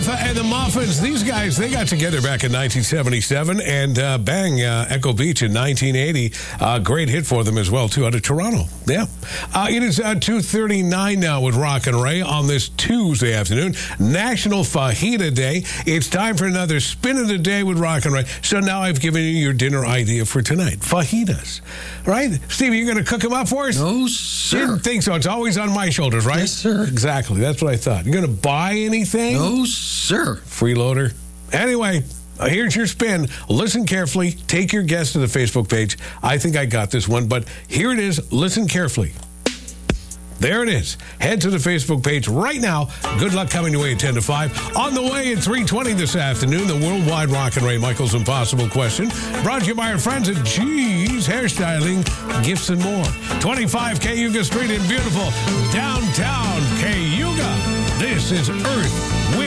Martha and the Muffins. These guys, they got together back in 1977 and bang, Echo Beach in 1980. Great hit for them as well, too, out of Toronto. Yeah. It is 2:39 now with Rock and Ray on this Tuesday afternoon. National Fajita Day. It's time for another spin of the day with Rock and Ray. So now I've given you your dinner idea for tonight. Fajitas. Right? Steve, you're going to cook them up for us? No, sir. Didn't think so. It's always on my shoulders, right? Yes, sir. Exactly. That's what I thought. You're going to buy anything? No, sir. Freeloader. Anyway, here's your spin. Listen carefully. Take your guess to the Facebook page. I think I got this one, but here it is. Listen carefully. There it is. Head to the Facebook page right now. Good luck coming your way at 10 to 5. On the way at 3:20 this afternoon, the Worldwide Rock and Ray Michaels Impossible Question. Brought to you by our friends at G's Hairstyling, Gifts and More. 25 Cayuga Street in beautiful downtown Cayuga. This is Earth, Wind,